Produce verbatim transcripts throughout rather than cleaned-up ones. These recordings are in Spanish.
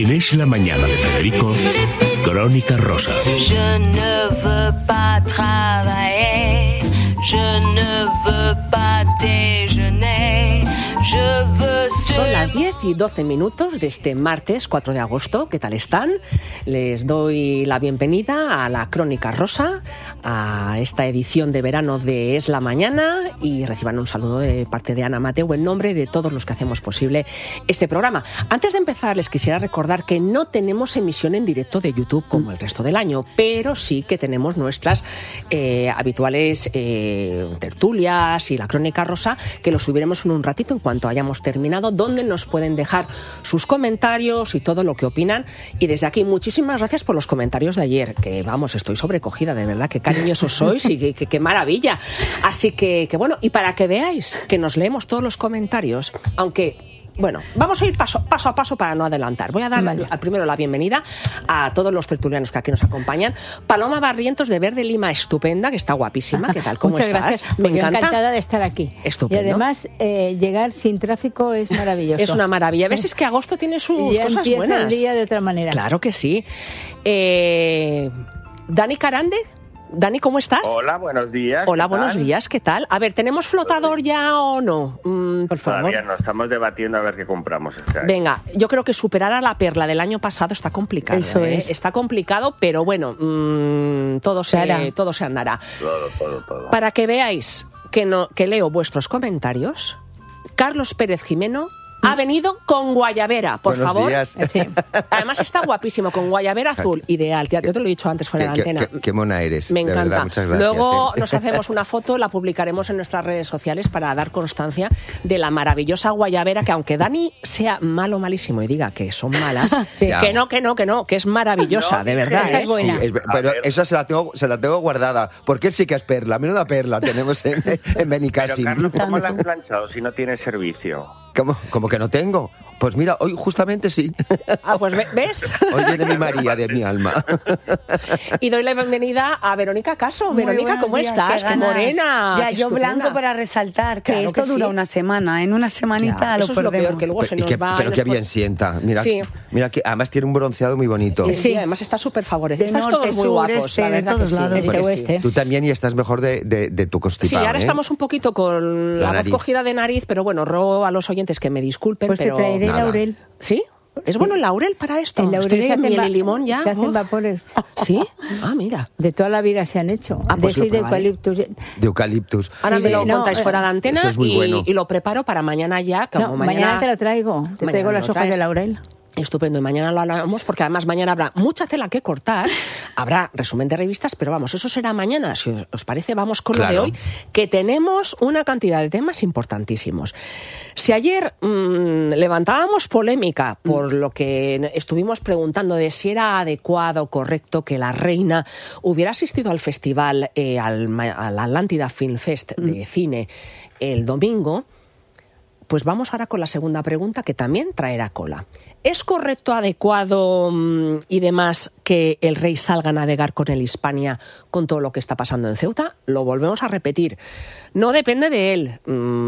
En Es la Mañana de Federico, Crónica Rosa. Je ne veux pas travailler, je ne veux pas déjeuner, je veux... Son las diez y doce minutos de este martes cuatro de agosto. ¿Qué tal están? Les doy la bienvenida a la Crónica Rosa, a esta edición de verano de Es la Mañana, y reciban un saludo de parte de Ana Mateu en nombre de todos los que hacemos posible este programa. Antes de empezar, les quisiera recordar que no tenemos emisión en directo de YouTube como el resto del año, pero sí que tenemos nuestras eh, habituales eh, tertulias y la Crónica Rosa, que lo subiremos en un ratito en cuanto hayamos terminado, donde nos pueden dejar sus comentarios y todo lo que opinan. Y desde aquí, muchísimas gracias por los comentarios de ayer, que vamos, estoy sobrecogida, de verdad, qué cariñosos sois y qué, qué maravilla. Así que, que bueno, y para que veáis que nos leemos todos los comentarios, aunque... Bueno, vamos a ir paso, paso a paso para no adelantar. Voy a dar vale. primero la bienvenida a todos los tertulianos que aquí nos acompañan. Paloma Barrientos, de Verde Lima, estupenda, que está guapísima. ¿Qué tal? ¿Cómo Muchas estás? Gracias. Me Yo encanta. encantada de estar aquí. Estupendo. Y además, eh, llegar sin tráfico es maravilloso. Es una maravilla. ¿Ves? Es que agosto tiene sus ya cosas empieza buenas. El día de otra manera. Claro que sí. Eh, Dani Carande. Dani, ¿cómo estás? Hola, buenos días. Hola, buenos tal? días, ¿qué tal? A ver, ¿tenemos flotador ya o no? Mm, por favor. Todavía no, estamos debatiendo a ver qué compramos este año. Venga, yo creo que superar a la Perla del año pasado está complicado. Eso ¿eh? es. Está complicado, pero bueno, mmm, todo, se, hará. todo se andará. Todo, todo, todo. Para que veáis que, no, que leo vuestros comentarios, Carlos Pérez Jimeno ha venido con guayabera, por Buenos favor. días. Sí. Además está guapísimo, con guayabera azul, ideal. Yo te lo he dicho antes fuera de la Qué, antena. qué, qué mona eres. Me de encanta. verdad, muchas gracias. Luego eh. nos hacemos una foto, la publicaremos en nuestras redes sociales para dar constancia de la maravillosa guayabera, que aunque Dani sea malo, malísimo y diga que son malas, Sí. que no, que no, que no, que es maravillosa, No, de verdad. esa ¿eh? es buena. Sí, es- pero ver. esa se la tengo, se la tengo guardada. Porque él sí que es perla. Menuda perla tenemos en, en Pero, Benicassim. Carlos, ¿cómo la has planchado si no tiene servicio? ¿Cómo, ¿Cómo que no tengo? Pues mira, hoy justamente sí. Ah, pues ve- ¿ves? Hoy viene mi María de mi alma. Y doy la bienvenida a Verónica Caso. Muy Verónica, buenos ¿cómo días, estás? Qué ganas. morena. Ya, qué yo estupenda. blanco para resaltar que Claro esto que dura sí. una semana. En una semanita Ya, lo eso es lo perdemos. peor, que luego se Y nos que- va... pero qué después- bien sienta. Mira, Sí. mira que además tiene un bronceado muy bonito. Sí, Sí. además está súper favorecido. De Estás norte, todos muy sur, guapos, este, la de verdad todos que sí. lados. Es que Este sí. oeste. Tú también, y estás mejor de, de, de tu Sí, constipado. ahora ¿eh? estamos un poquito con la, La voz nariz. cogida de nariz, pero bueno, ruego a los oyentes que me disculpen, Pues te pero... traeré Nada. laurel. ¿Sí? ¿Es Sí. bueno el laurel para esto? El laurel Estoy se de hace miel va- y limón ya. Se hacen Uf. vapores. ¿Sí? Ah, mira. De toda la vida se han hecho. Ah, pues de lo ese de probaré. eucaliptus. De eucaliptus. Ahora Y me de- lo no, contáis eh, fuera de antena eso es muy y, bueno. y lo preparo para mañana ya, como No, mañana... mañana te lo traigo. Te Mañana traigo me las lo hojas traes. de laurel. Estupendo, y mañana lo hablamos porque además mañana habrá mucha tela que cortar, habrá resumen de revistas, pero vamos, eso será mañana, si os, os parece, vamos con Claro. lo de hoy, que tenemos una cantidad de temas importantísimos. Si ayer mmm, levantábamos polémica por lo que estuvimos preguntando de si era adecuado, correcto que la reina hubiera asistido al festival, eh, al, Ma- al Atlántida Film Fest de cine el domingo, pues vamos ahora con la segunda pregunta, que también traerá cola. ¿Es correcto, adecuado mmm, y demás que el rey salga a navegar con el Hispania con todo lo que está pasando en Ceuta? Lo volvemos a repetir. No depende de él,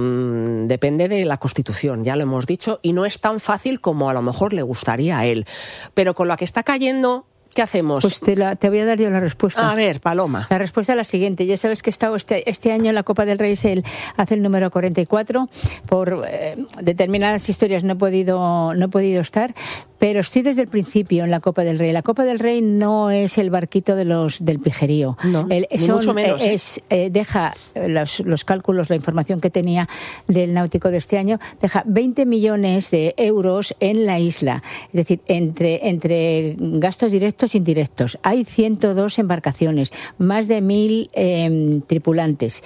mmm, depende de la Constitución, ya lo hemos dicho, y no es tan fácil como a lo mejor le gustaría a él. Pero con la que está cayendo, ¿qué hacemos? Pues te, la- te voy a dar yo la respuesta. A ver, Paloma. La respuesta es la siguiente. Ya sabes que he estado este, este año en la Copa del Rey, es el, hace el número cuarenta y cuatro. Por eh, determinadas historias no he podido no he podido estar, pero estoy desde el principio en la Copa del Rey. La Copa del Rey no es el barquito de los del pijerío. No, El- ni son, mucho menos, eh, ¿eh? es, eh, deja eh, los, los cálculos, la información que tenía del náutico de este año, deja veinte millones de euros en la isla. Es decir, entre, entre gastos directos e indirectos. Hay ciento dos embarcaciones, más de mil eh, tripulantes.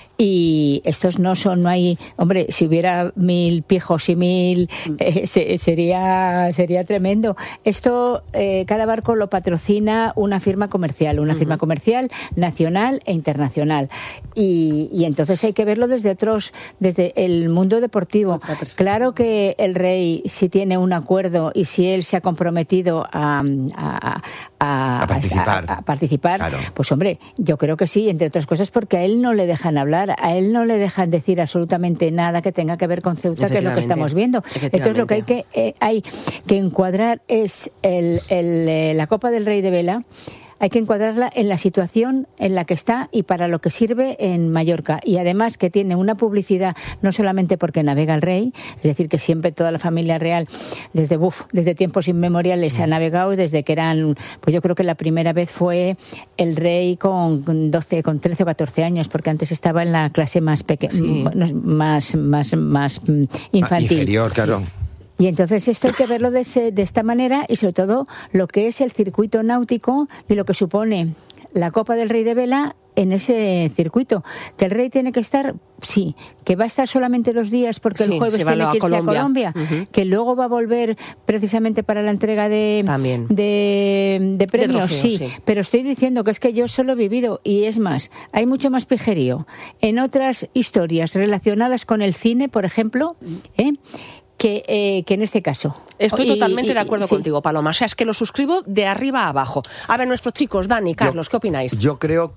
Y estos no son, no hay, hombre, si hubiera mil pijos y mil, eh, se- sería sería tremendo. Esto, eh, cada barco lo patrocina una firma comercial, una firma comercial nacional e internacional. Y, y entonces hay que verlo desde otros, desde el mundo deportivo. Otra perspectiva. Claro que el rey, si tiene un acuerdo y si él se ha comprometido a, a, a, A participar. a- a participar, Claro. pues hombre, yo creo que sí, entre otras cosas porque a él no le dejan hablar. entrar. A él no le dejan decir absolutamente nada que tenga que ver con Ceuta, que es lo que estamos viendo. Entonces lo que hay que eh, hay que encuadrar es el, el, eh, la Copa del Rey de Vela. Hay que encuadrarla en la situación en la que está y para lo que sirve en Mallorca. Y además que tiene una publicidad no solamente porque navega el rey, es decir, que siempre toda la familia real, desde uf, desde tiempos inmemoriales, ha navegado, desde que eran, pues yo creo que la primera vez fue el rey con doce, con trece o catorce años, porque antes estaba en la clase más pequeña, sí. más, más, más infantil. Inferior, claro. Sí. Y entonces esto hay que verlo de, ese, de esta manera y sobre todo lo que es el circuito náutico y lo que supone la Copa del Rey de Vela en ese circuito. Que el rey tiene que estar, sí, que va a estar solamente dos días porque sí, el jueves tiene que irse Colombia. a Colombia, uh-huh. que luego va a volver precisamente para la entrega de, de, de premios, de trofeo, sí. sí. Pero estoy diciendo que es que yo solo he vivido, y es más, hay mucho más pijerío en otras historias relacionadas con el cine, por ejemplo, ¿eh? Que, eh, que en este caso. Estoy y, totalmente y, de acuerdo sí. contigo, Paloma. O sea, es que lo suscribo de arriba a abajo. A ver, nuestros chicos, Dani, Carlos, yo, ¿qué opináis? Yo creo,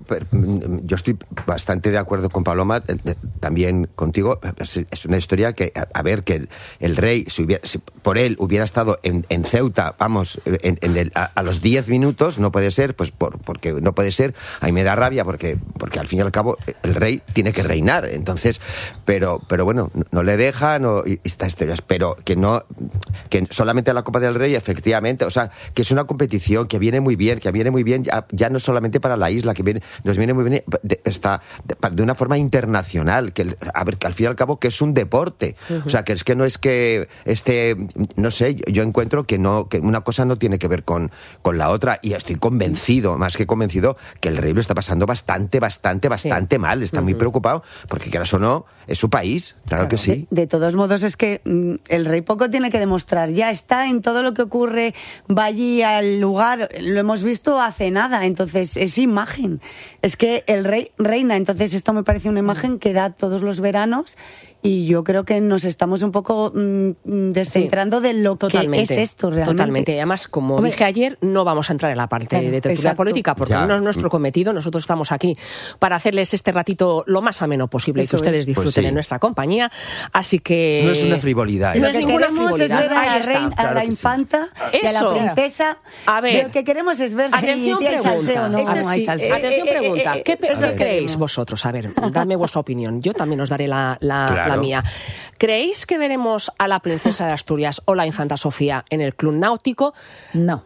yo estoy bastante de acuerdo con Paloma, también contigo. Es una historia que, a ver, que el, el rey, si, hubiera, si por él hubiera estado en, en Ceuta, vamos, en, en el, a, a los diez minutos, no puede ser, pues por, porque no puede ser. A mí me da rabia porque, porque al fin y al cabo el rey tiene que reinar. Entonces, pero, pero bueno, no le dejan o, y esta historia. Pero que no, que solamente la Copa del Rey, efectivamente, o sea, que es una competición que viene muy bien, que viene muy bien ya, ya no solamente para la isla, que viene, nos viene muy bien de, está, de, de una forma internacional, que a ver, que al fin y al cabo que es un deporte, uh-huh. o sea, que es que no es que este, no sé, yo encuentro que no, que una cosa no tiene que ver con, con la otra, y estoy convencido, más que convencido, que el rey lo está pasando bastante, bastante, bastante sí. mal, está uh-huh. muy preocupado, porque quieras o no, es su país, claro, claro. que sí. De, de todos modos es que mm, el rey poco tiene que demostrar, ya está en todo lo que ocurre, va allí al lugar, lo hemos visto hace nada, entonces es imagen, es que el rey reina, entonces esto me parece una imagen que da todos los veranos. Y yo creo que nos estamos un poco mmm, descentrando sí, de lo totalmente, que es esto realmente. Totalmente. Y además, como Hombre, dije ayer, no vamos a entrar en la parte claro, de tertulia política, porque ya. no es nuestro cometido. Nosotros estamos aquí para hacerles este ratito lo más ameno posible Eso y que ustedes es. disfruten pues sí. en nuestra compañía. Así que... No es una frivolidad. ¿eh? No es ninguna frivolidad. Es ver a la, reina, a la infanta sí. y a la princesa. A ver. Lo que queremos es ver si hay salseo o no. Eso sí. hay Atención, pregunta. ¿Qué creéis vosotros? A ver, dadme vuestra opinión. Yo también os daré la, la, claro. la mía. ¿Creéis que veremos a la princesa de Asturias o la infanta Sofía en el club náutico? No.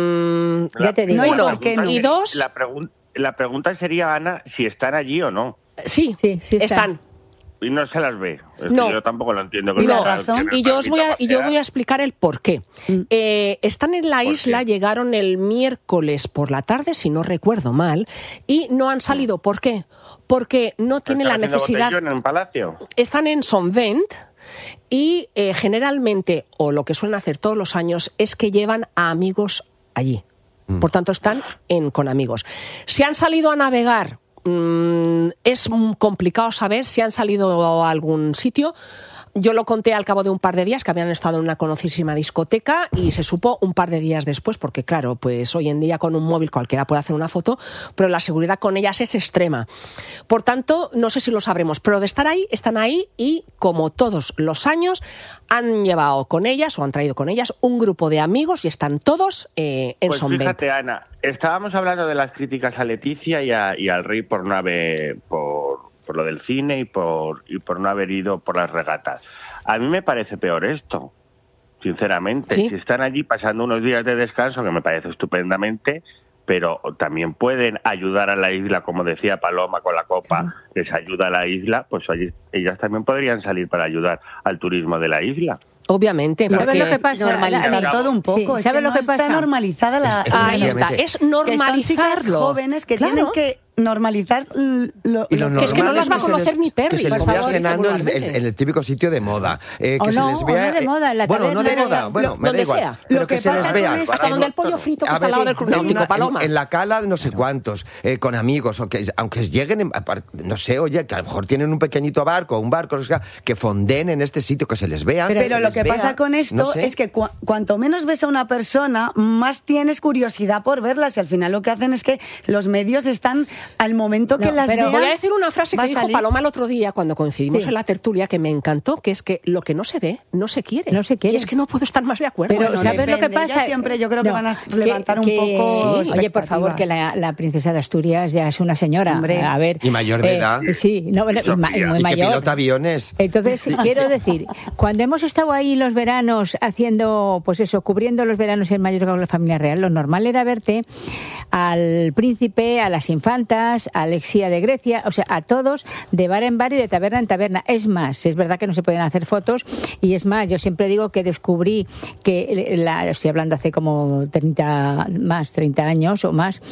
Mm, la, ya te digo. Uno. ¿Por qué no? Y dos... La, pregun- la pregunta sería, Ana, si están allí o no. Sí, sí, sí están. están. Y no se las ve. Es no. que yo tampoco lo entiendo. Y, no. razón? y yo os voy a, y yo voy a explicar el por qué. Mm. Eh, están en la isla, llegaron el miércoles por la tarde, si no recuerdo mal, y no han salido. Mm. ¿Por qué? Porque no tiene la necesidad. ¿En un palacio? Están en Sonvent y eh, generalmente, o lo que suelen hacer todos los años, es que llevan a amigos allí. Mm. Por tanto, están en, con amigos. Si han salido a navegar, mmm, es complicado saber si han salido a algún sitio. Yo lo conté al cabo de un par de días, que habían estado en una conocidísima discoteca, y se supo un par de días después, porque claro, pues hoy en día con un móvil cualquiera puede hacer una foto, pero la seguridad con ellas es extrema. Por tanto, no sé si lo sabremos, pero de estar ahí, están ahí, y como todos los años, han llevado con ellas, o han traído con ellas, un grupo de amigos, y están todos eh, en pues Sonvent. Fíjate, Ana, estábamos hablando de las críticas a Leticia y, a, y al rey por no haber... por por lo del cine y por y por no haber ido por las regatas. A mí me parece peor esto, sinceramente. ¿Sí? Si están allí pasando unos días de descanso, que me parece estupendamente, pero también pueden ayudar a la isla, como decía Paloma con la copa, que les ayuda a la isla, pues ellas también podrían salir para ayudar al turismo de la isla. Obviamente, porque ¿sabes lo que pasa? Normalizar todo un poco. Sí, ¿sabes lo que no pasa? Está normalizada la... Ahí está, es normalizarlo. Que son chicas jóvenes que claro. tienen que normalizar lo, y lo lo que es que no las va a conocer ni Perry. Que se les vea cenando en el, el, el típico sitio de moda. Eh, que o se no, les vea, o no de moda, en la bueno, no de moda, lo, bueno, me da igual. Sea. Pero lo que, que se les vea. Hasta donde el pollo frito que está al lado del club náutico, Paloma. En, en la cala de no sé cuántos, eh, con amigos, o que, aunque lleguen, en, no sé, oye, que a lo mejor tienen un pequeñito barco, un barco, o sea, que fonden en este sitio, que se les vea. Pero, pero se lo que vea, pasa con esto no sé. es que cu- cuanto menos ves a una persona, más tienes curiosidad por verla. Y al final lo que hacen es que los medios están al momento que No, las pero veas, Voy a decir una frase va que a dijo salir. Paloma el otro día cuando coincidimos Sí. en la tertulia, que me encantó, que es que lo que no se ve, no se quiere. No se quiere. Y es que no puedo estar más de acuerdo. Pero Bueno, ¿sabes lo que depende. pasa? Ellas siempre yo creo que van a levantar un poco Sí. Oye, por favor, expectativas. que la, la princesa de Asturias ya es una señora. Hombre. A ver. Y mayor de eh, edad. Sí, no, bueno, y ma- y muy Y que mayor. pilota aviones. Entonces, quiero decir, cuando hemos estado ahí los veranos haciendo, pues eso, cubriendo los veranos en Mallorca con la familia real, lo normal era verte al príncipe, a las infantas, a Alexia de Grecia, o sea, a todos de bar en bar y de taberna en taberna. Es más, es verdad que no se pueden hacer fotos y es más, yo siempre digo que descubrí que, la, estoy hablando hace como treinta, más, treinta años o más,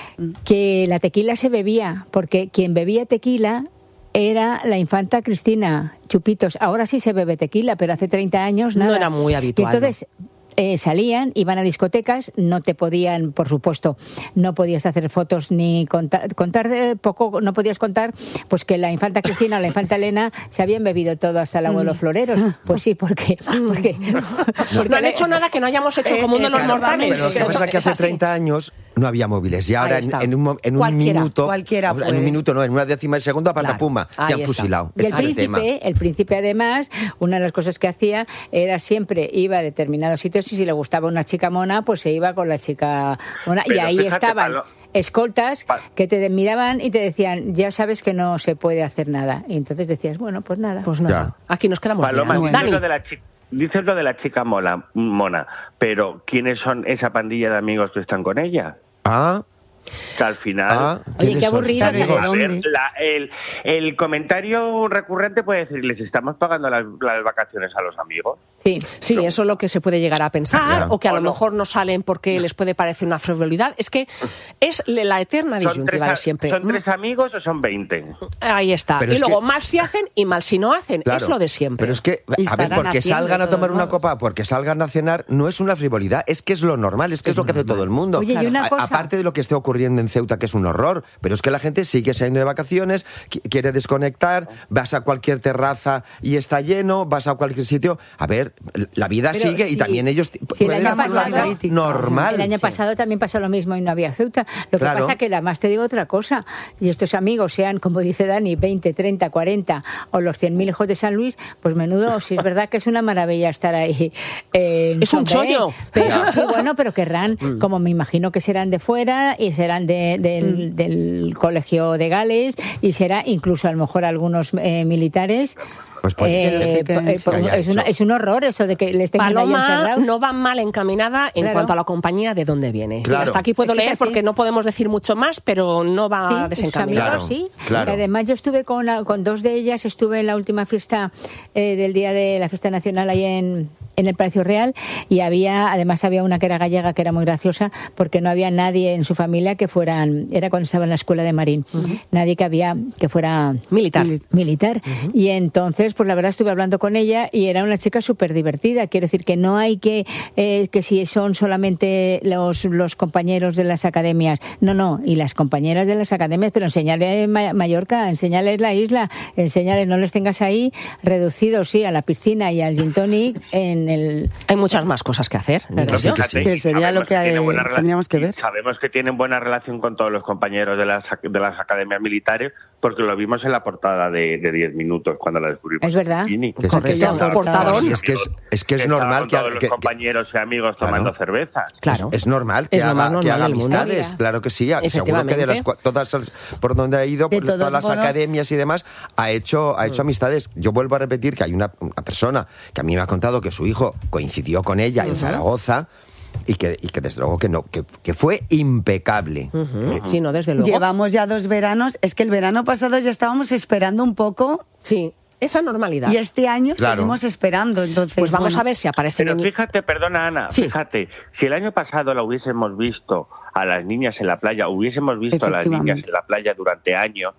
que la tequila se bebía, porque quien bebía tequila era la infanta Cristina, chupitos. Ahora sí se bebe tequila, pero hace treinta años nada. No era muy habitual, Y entonces eh, salían, iban a discotecas, no te podían, por supuesto, no podías hacer fotos ni contar, contar eh, poco, no podías contar, pues que la infanta Cristina o la infanta Elena se habían bebido todo hasta el agua de los floreros. Pues sí, porque, porque, porque No han hecho nada que no hayamos hecho Eh, como uno de los claro, mortales. Pero lo que pasa es que hace Es así. treinta años no había móviles y ahora Ahí en, está. en un, mo- en un Cualquiera, minuto, cualquiera o sea, en puede. un minuto no, en una décima de segundo, Claro, patapumba, te ahí han está. fusilado. Y el Ese es el tema. príncipe, el príncipe además, una de las cosas que hacía era siempre iba a determinados sitios y si le gustaba una chica mona, pues se iba con la chica mona. Y Pero ahí fíjate, estaban Palo- escoltas Pa- que te miraban y te decían, ya sabes que no se puede hacer nada. Y entonces decías, bueno, pues nada. Pues nada, aquí nos quedamos Paloma, bien. dices Dani, lo de la chica. Dices lo de la chica mola, mona, pero ¿quiénes son esa pandilla de amigos que están con ella? Ah, Que al final... ah, Oye, ¿quiénes qué son? aburrido, Amigos. A ver, la- el, el comentario recurrente puede decir, ¿les estamos pagando las, las vacaciones a los amigos? Sí. sí, eso es lo que se puede llegar a pensar, Ya. o que a O lo no. mejor no salen porque les puede parecer una frivolidad. Es que es la eterna ¿Son tres, disyuntiva de a- siempre. ¿Son tres amigos o son veinte? Ahí está. Pero Y es luego, que- mal si hacen y mal si no hacen. Claro, es lo de siempre. Pero es que, Y a ver, estarán porque haciendo salgan a de tomar todos una modos. copa, porque salgan a cenar, no es una frivolidad, es que es lo normal, es que es lo que hace todo el mundo. Oye, y una A- cosa- Aparte de lo que esté ocurriendo en Ceuta, que es un horror, pero es que la gente sigue saliendo de vacaciones, qui- quiere desconectar, vas a cualquier terraza y está lleno, vas a cualquier sitio. A ver, la vida Pero sigue y si- también ellos t- si el pueden año hacer una vida pasado- normal. El año Sí. pasado también pasó lo mismo y no había Ceuta. Lo Claro. que pasa que además te digo otra cosa, y estos amigos sean, como dice Dani, veinte, treinta, cuarenta o los cien mil hijos de San Luis, pues menudo, si es verdad que es una maravilla estar ahí. eh, en Es un Sombré. chollo. Pero sí, bueno, pero querrán, como me imagino que serán de fuera y serán de- del, del colegio de Gales y será incluso a lo mejor algunos eh, militares. Pues puede Eh, ser. que queden eh, sin- pues que haya es, una- hecho. es un horror eso de que les tengan ahí Paloma encerrados. no va mal encaminada en Claro. cuanto a la compañía de dónde viene. Claro. Y hasta aquí puedo Es que es leer así. porque no podemos decir mucho más, pero no va Sí, sus desencaminada. amigos, Claro, sí. claro. Y además yo estuve con, la- con dos de ellas, estuve en la última fiesta eh, del día de la fiesta nacional ahí en, en el Palacio Real y había, además había una que era gallega que era muy graciosa porque no había nadie en su familia que fueran, era cuando estaba en la escuela de Marín, nadie que había que fuera Militar. militar. Y entonces, pues la verdad estuve hablando con ella y era una chica súper divertida. Quiero decir que no hay que, eh, que si son solamente los, los compañeros de las academias. No, no, y las compañeras de las academias, pero enseñarles Ma- Mallorca, enseñarles la isla, enseñarles, no les tengas ahí reducidos, sí, a la piscina y al gin tonic en el... Hay muchas más cosas que hacer. digo Pero yo. sí que sí. Que sería Sabemos lo que, tiene eh, buena relación- tendríamos que y ver. Sabemos que tienen buena relación con todos los compañeros de las, de las academias militares, porque lo vimos en la portada de, de diez minutos cuando la descubrimos. Es verdad. en Bikini. Que sí, que sí. Correcto. Portadón. Y es que es, es que es Estaba normal con que, todos que- los que- compañeros y amigos Claro. tomando cervezas. Claro. Es normal que Es lo más haga, que normal haga del mundo. amistades, Mira. claro que sí. Seguro que de las cua- todas las- por donde ha ido, De por todas todos las modos- academias y demás, ha hecho, ha Mm. hecho amistades. Yo vuelvo a repetir que hay una, una persona que a mí me ha contado que su hijo coincidió con ella en Zaragoza y que, y que desde luego que no, que, que fue impecable. Ujú. Sí, no, desde luego. Llevamos ya dos veranos. Es que el verano pasado ya estábamos esperando un poco Sí, esa normalidad. y este año Claro. seguimos esperando. Entonces, Pues vamos bueno. a ver si aparecen Pero en... fíjate, perdona Ana, Sí. fíjate, si el año pasado la hubiésemos visto a las niñas en la playa, hubiésemos visto a las Efectivamente. niñas en la playa durante años,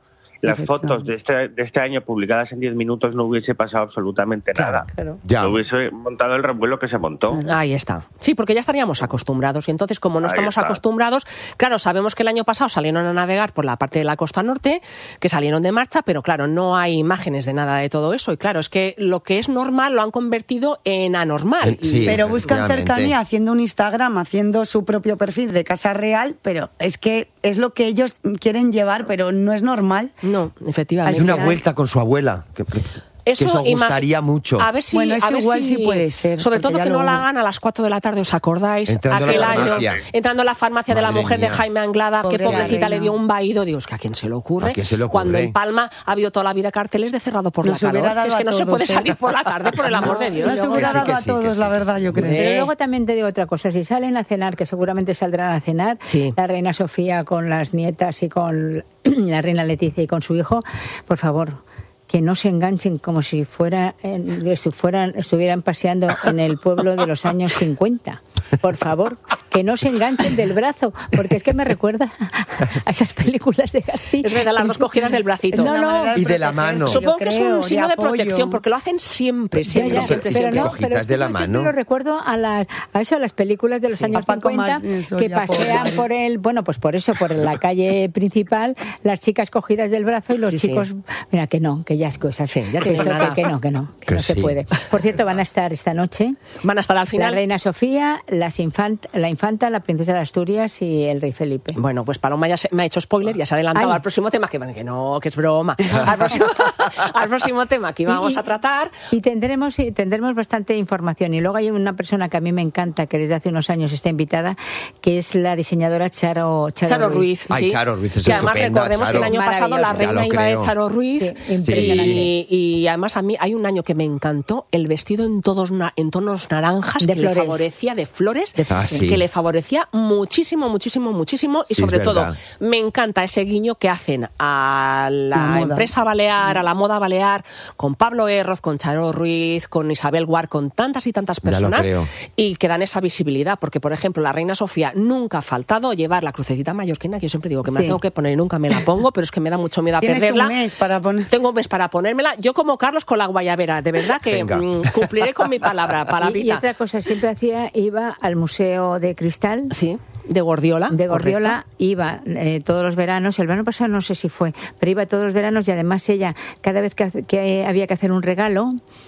las fotos de este, de este año publicadas en diez minutos no hubiese pasado absolutamente nada. Claro. Ya. No hubiese montado el revuelo que se montó. Ahí está. Sí, porque ya estaríamos acostumbrados y entonces como no Ahí estamos está. acostumbrados, claro, sabemos que el año pasado salieron a navegar por la parte de la costa norte, que salieron de marcha, pero claro, no hay imágenes de nada de todo eso y claro, es que lo que es normal lo han convertido en anormal. Eh, sí. Pero buscan efectivamente. cercanía haciendo un Instagram, haciendo su propio perfil de casa real, pero es que es lo que ellos quieren llevar, pero no es normal. No, efectivamente. Hay una vuelta con su abuela. Que, que eso, eso gustaría imag- mucho. A ver si, Bueno, eso a ver igual si- sí puede ser, Sobre porque todo ya que no lo- la hagan a las cuatro de la tarde, ¿os acordáis? Entrando a Aquel la año, farmacia. entrando a la farmacia de la Madre mujer mía. de Jaime Anglada, Pobre que pobrecita reina. le dio un vaído. Dios, que a quién se le ocurre. ¿A quién se le ocurre? Cuando en Palma ha habido toda la vida carteles de cerrado por Nos la hubiera calor. dado Es que a no se todos, puede ¿eh? salir por la tarde, por el amor de Dios. Nos Que hubiera sí, dado que a sí, que todos, sí, la que verdad, sí. yo creo. Pero Eh. luego también te digo otra cosa, si salen a cenar, que seguramente saldrán a cenar, Sí. la reina Sofía con las nietas y con la reina Leticia y con su hijo, por favor, que no se enganchen como si fuera, eh, si fueran, estuvieran paseando en el pueblo de los años cincuenta. Por favor, que no se enganchen del brazo, porque es que me recuerda a esas películas de García. Es verdad, las dos cogidas del bracito. Es No, una no. manera Y de la protegerse, mano. yo Supongo que es creo, un signo de, apoyo. protección, porque lo hacen siempre, siempre, Ya, ya, siempre, pero- siempre. pero no, Cogidas pero es de que la yo siempre mano. lo recuerdo a, las, a eso, a las películas de los Sí, años a Paco cincuenta, Mal- eso que ya por- pasean por el, bueno, pues por eso, por la calle principal, las chicas cogidas del brazo y los Sí, sí. chicos, mira, que no, que ya es cosas, Sí, ya que, tienen eso, nada. que, que no, que no, que, Que no se sí. puede. Por cierto, van a estar esta noche Van a estar al la final. reina Sofía, las infant- la infanta, la princesa de Asturias y el rey Felipe. Bueno, pues Paloma ya se- me ha hecho spoiler, ya se ha adelantado Ay. al próximo tema, que, que no, que es broma. Al próximo, al próximo tema que íbamos Y- y- a tratar. Y tendremos, y tendremos bastante información. Y luego hay una persona que a mí me encanta, que desde hace unos años está invitada, que es la diseñadora Charo, Charo, Charo Ruiz, Ay, sí. Charo Ruiz, es que además estupenda, recordemos que el Charo. año pasado la Maravillosa. Ya reina lo iba de creo. Charo Ruiz Sí, impresionante. y, y además a mí hay un año que me encantó el vestido en todos na- en tonos naranjas De que flores. le favorecía de flores, De Ah, sí. que le favorecía muchísimo, muchísimo, muchísimo y Sí, sobre es todo verdad. me encanta ese guiño que hacen a la, La moda. empresa balear, a la moda balear, con Pablo Erroz, con Charo Ruiz, con Isabel Guar, con tantas y tantas Ya lo personas creo. y que dan esa visibilidad, porque por ejemplo la reina Sofía nunca ha faltado llevar la crucecita mallorquina, que yo siempre digo que me Sí. la tengo que poner y nunca me la pongo, pero es que me da mucho miedo a Tienes perderla. un mes para poner. Tengo un mes para ponérmela. Yo como Carlos con la guayabera, de verdad que Venga. mm, cumpliré con mi palabra, Y, y palabrita. otra cosa, siempre hacía, iba al Museo de Cristal. Sí, de Gordiola. De Gordiola correcto. iba eh, todos los veranos, el verano pasado no sé si fue, pero iba todos los veranos y además ella, cada vez que, hace- que había que hacer un regalo,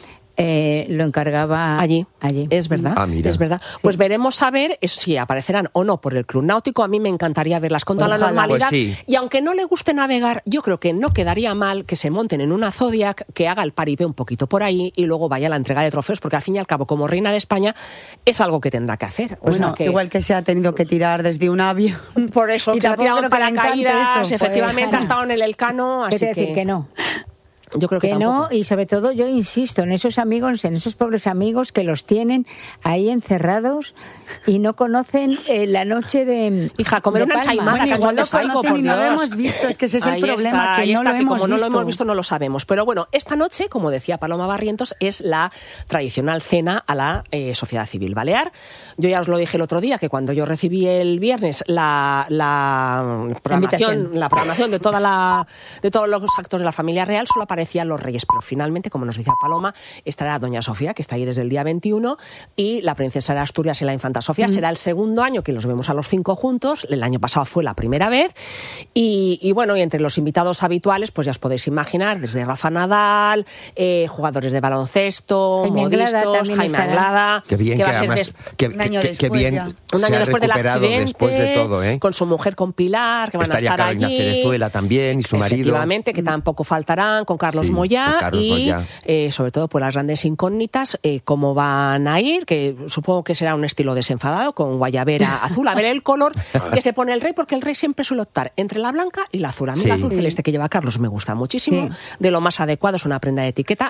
eh, lo encargaba Allí. allí. Es verdad, Ah, mira. es verdad. Pues veremos a ver es- si aparecerán o no por el Club Náutico. A mí me encantaría verlas con toda la Ojalá. normalidad. Pues sí. Y aunque no le guste navegar, yo creo que no quedaría mal que se monten en una Zodiac, que haga el paripé un poquito por ahí y luego vaya a la entrega de trofeos, porque al fin y al cabo, como reina de España, es algo que tendrá que hacer. O Bueno, sea que- igual que se ha tenido que tirar desde un avión. Por eso, Y que ha tampoco tirado creo que le encante paracaídas, eso. efectivamente Pues, ha estado en el Elcano, ¿Qué así te decir que no? Yo creo que, Que no, tampoco. y sobre todo yo insisto en esos amigos, en esos pobres amigos que los tienen ahí encerrados y no conocen eh, la noche de Hija, comer de una Palma. ensaimada Bueno, que han igual hecho lo Saigo, conocen por y no lo Dios. hemos visto, es que ese es el Ahí problema, está, que ahí no está, lo que hemos como no lo visto. hemos visto no lo sabemos. Pero bueno, esta noche, como decía Paloma Barrientos, es la tradicional cena a la eh, Sociedad Civil Balear. Yo ya os lo dije el otro día, que cuando yo recibí el viernes la, la programación, invitación. la programación de toda la de todos los actos de la familia real, solo aparecían los reyes, pero finalmente, como nos decía Paloma, estará Doña Sofía, que está ahí desde el día veintiuno, y la princesa de Asturias y la infanta Sofía. Será el segundo año que los vemos a los cinco juntos. El año pasado fue la primera vez. Y, y bueno, y entre los invitados habituales, pues ya os podéis imaginar, desde Rafa Nadal, eh, jugadores de baloncesto, Jaime Anglada modistos, también Jaime estará. Anglada, Qué bien, que, va a ser además, des- que, un año que- que después bien ya. un se año ha después del recuperado accidente, después de todo, ¿eh? con su mujer, con Pilar, que van Estaría a estar Carolina allí. Cerezuela también y su marido. Efectivamente, que tampoco faltarán, con Carlos Sí, Moyá con Carlos y Moyá. eh, sobre todo por las grandes incógnitas, eh, cómo van a ir, que supongo que será un estilo desenfadado, con guayabera azul, a ver el color que se pone el rey, porque el rey siempre suele optar entre la blanca y la azul. A mí Sí. el azul celeste que lleva Carlos me gusta muchísimo, Sí. de lo más adecuado, es una prenda de etiqueta.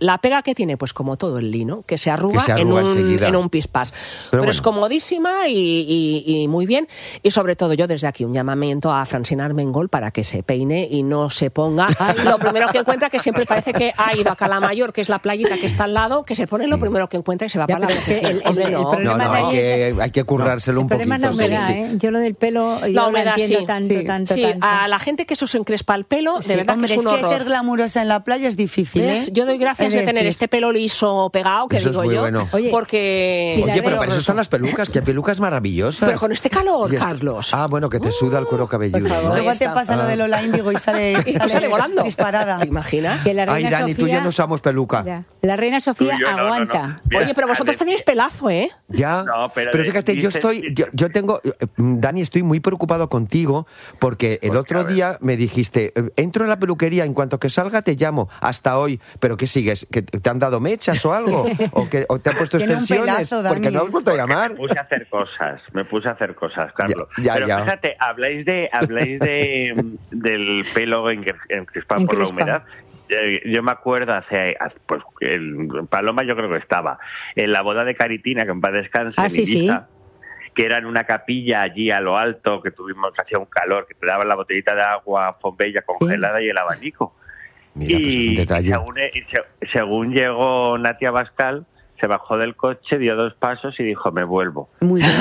La pega que tiene, pues como todo el lino, que se arruga, que se arruga en, un, enseguida. en un pispás. Pero, Pero Pero es bueno. comodísima y, y, y muy bien. Y sobre todo yo desde aquí un llamamiento a Francina Armengol para que se peine y no se ponga lo primero que encuentra, que siempre parece que ha ido a Calamayor, que es la playita que está al lado, que se pone lo primero que encuentra y se va Ya, para la pero es que recepción. el- el- Hombre, el no. problema No, no, de hay ahí- que, hay que currárselo El un problema poquito. es la humedad, sí, ¿eh? Yo lo del pelo, yo La lo humedad, entiendo sí. tanto, Sí. tanto, Sí, tanto. a la gente que eso se encrespa el pelo, de Sí, verdad hombre, que es un que horror. ser glamurosa en la playa es difícil, ¿Ves? ¿eh? Yo doy gracias Es de tener decir, este pelo liso pegado, que Eso es digo muy yo, bueno. Oye, porque... y la Oye, pero Pero para eso están las pelucas, que hay pelucas maravillosas. Pero con este calor, Y es- Carlos. Ah, bueno, que te suda el cuero cabelludo. por favor. ¿no? Luego Ahí te está. pasa lo Ah. de Lola Índigo y sale, Y sale, sale volando. disparada. ¿Te imaginas? Que la Ay, reina Dani, tú Sofía, y yo no usamos peluca. Ya. La reina Sofía Tú y yo, no, no, no. aguanta. Mira, Oye, pero vosotros a- tenéis pelazo, ¿eh? Ya, No, pero pero de- fíjate, yo dice- estoy, yo, yo tengo, eh, Dani, estoy muy preocupado contigo porque el Porque, otro a ver. día me dijiste, eh, entro en la peluquería, en cuanto que salga te llamo, hasta hoy, pero ¿qué sigues? ¿Que te han dado mechas o algo? ¿O que o te han puesto Tiene un extensiones? pelazo, Dani, Porque no has ¿eh? vuelto a llamar. Me puse a hacer cosas, me puse a hacer cosas, Carlos. Ya, ya, Pero ya. fíjate, habláis de habláis de del pelo encre- encrispado por la Encrespa. humedad. Eh, Yo me acuerdo hace, hace- pues el Paloma yo creo que estaba en la boda de Caritina, que en paz descanse, Ah, en sí, sí. Ibiza, que era en una capilla allí a lo alto, que tuvimos, que hacía un calor, que te daban la botellita de agua Fombella congelada y el abanico. Mira, pues es un y detalle. según, y se- según llegó Natia Bascal, se bajó del coche, dio dos pasos y dijo, me vuelvo. Muy bien.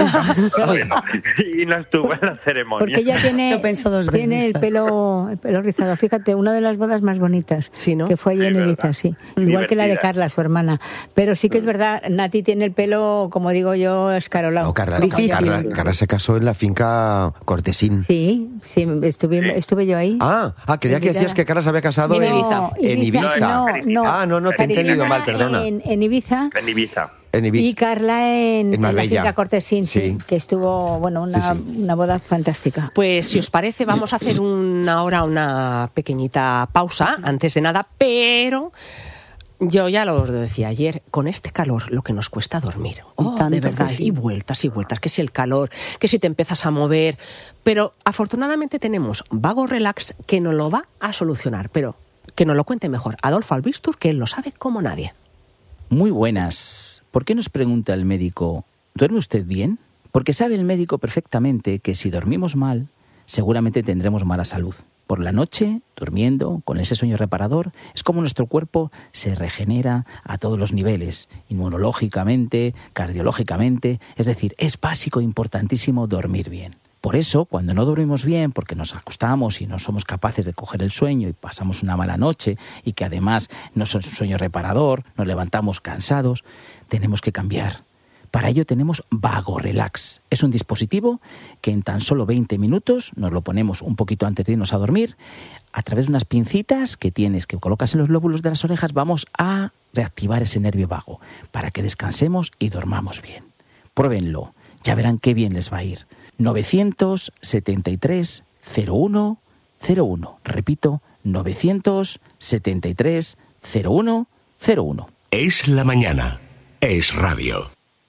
Y no estuvo en la ceremonia. Porque ella tiene, Lo pensó dos tiene veces, el pelo, el pelo rizado. Fíjate, una de las bodas más bonitas Sí, ¿no? que fue allí Sí, en verdad. Ibiza, sí. Igual que la de Divertida. Carla, su hermana. Pero sí que es verdad, Nati tiene el pelo, como digo yo, escarolado. No, Carla, Difícil. Carla, Carla se casó en la finca Cortesín. Sí, sí, estuve, estuve yo ahí. Ah, ah, creía que Invitada. decías que Carla se había casado En en Ibiza. En Ibiza. No, no. Ah, no, no, te he Caritina entendido mal, perdona. En, en Ibiza. En Ibiza. En Ibiza. Y Carla en, En en la Marbella. finca Cortesín, sí, Sí. que estuvo, bueno, una, Sí, sí. una boda fantástica. Pues si os parece, vamos a hacer una ahora una pequeñita pausa, antes de nada, pero yo ya lo decía ayer, con este calor lo que nos cuesta dormir. Oh, tanto de verdad, que sí. y vueltas y vueltas, que si el calor, que si te empiezas a mover, pero afortunadamente tenemos Vago Relax que nos lo va a solucionar, pero que nos lo cuente mejor Adolfo Albistur, que él lo sabe como nadie. Muy buenas. ¿Por qué nos pregunta el médico, ¿duerme usted bien? Porque sabe el médico perfectamente que si dormimos mal, seguramente tendremos mala salud. Por la noche, durmiendo, con ese sueño reparador, es como nuestro cuerpo se regenera a todos los niveles, inmunológicamente, cardiológicamente, es decir, es básico e importantísimo dormir bien. Por eso, cuando no dormimos bien, porque nos acostamos y no somos capaces de coger el sueño y pasamos una mala noche y que además no es un sueño reparador, nos levantamos cansados, tenemos que cambiar. Para ello tenemos Vago Relax. Es un dispositivo que en tan solo veinte minutos nos lo ponemos un poquito antes de irnos a dormir. A través de unas pincitas que tienes, que colocas en los lóbulos de las orejas, vamos a reactivar ese nervio vago para que descansemos y dormamos bien. Pruébenlo, ya verán qué bien les va a ir. novecientos setenta y tres cero uno cero uno. Repito, novecientos setenta y tres cero uno cero uno. Es la mañana. Es radio.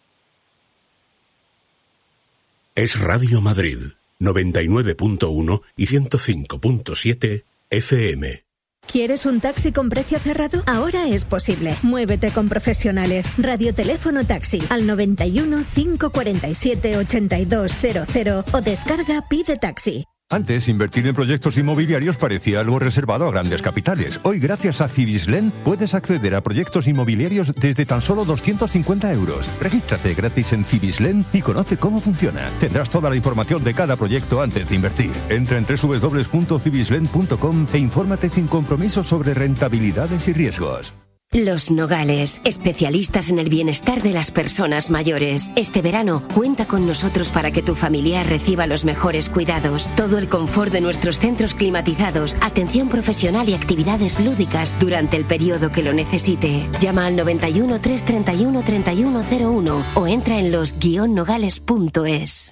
Es Radio Madrid, noventa y nueve punto uno y ciento cinco punto siete F M. ¿Quieres un taxi con precio cerrado? Ahora es posible. Muévete con profesionales. Radioteléfono taxi al noventa y uno, cinco cuarenta y siete, ochenta y dos cero cero o descarga Pide Taxi. Antes, invertir en proyectos inmobiliarios parecía algo reservado a grandes capitales. Hoy, gracias a Cibislen, puedes acceder a proyectos inmobiliarios desde tan solo doscientos cincuenta euros. Regístrate gratis en Cibislen y conoce cómo funciona. Tendrás toda la información de cada proyecto antes de invertir. Entra en doble u doble u doble u punto cibislen punto com e infórmate sin compromiso sobre rentabilidades y riesgos. Los Nogales, especialistas en el bienestar de las personas mayores. Este verano, cuenta con nosotros para que tu familiar reciba los mejores cuidados. Todo el confort de nuestros centros climatizados, atención profesional y actividades lúdicas durante el periodo que lo necesite. Llama al noventa y uno, trescientos treinta y uno, treinta y uno cero uno o entra en los guion nogales punto es.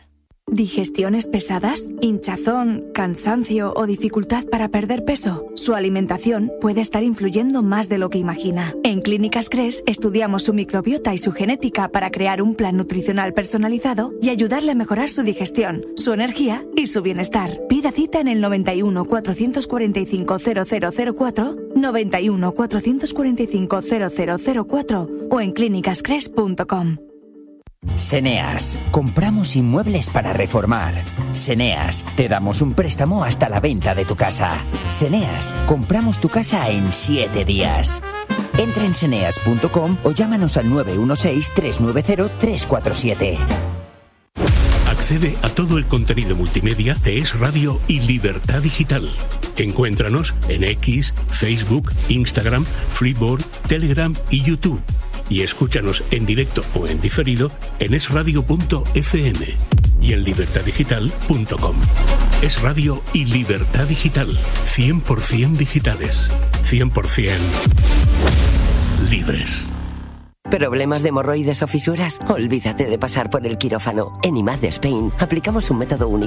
¿Digestiones pesadas? ¿Hinchazón, cansancio o dificultad para perder peso? Su alimentación puede estar influyendo más de lo que imagina. En Clínicas Cres estudiamos su microbiota y su genética para crear un plan nutricional personalizado y ayudarle a mejorar su digestión, su energía y su bienestar. Pida cita en el noventa y uno, cuatrocientos cuarenta y cinco, cero cero cero cuatro, noventa y uno, cuatrocientos cuarenta y cinco, cero cero cero cuatro o en clínicas cres punto com. Seneas, compramos inmuebles para reformar. Seneas, te damos un préstamo hasta la venta de tu casa. Seneas, compramos tu casa en siete días. Entra en seneas punto com o llámanos al nueve uno seis, tres nueve cero, tres cuatro siete. Accede a todo el contenido multimedia de Es Radio y Libertad Digital. Encuéntranos en X, Facebook, Instagram, Freeboard, Telegram y YouTube. Y escúchanos en directo o en diferido en es radio punto efe eme y en libertad digital punto com. Es Radio y Libertad Digital, cien por ciento digitales, cien por ciento libres. ¿Problemas de hemorroides o fisuras? Olvídate de pasar por el quirófano. En I M A D de Spain aplicamos un método único